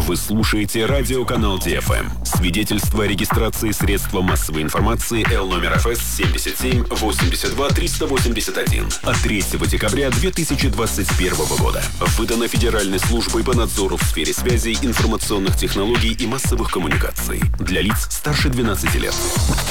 Вы слушаете радиоканал ТФМ. Свидетельство о регистрации средства массовой информации Л номер ФС 77 82 381 от 3 декабря 2021 года. Выдано Федеральной службой по надзору в сфере связи, информационных технологий и массовых коммуникаций. Для лиц старше 12 лет.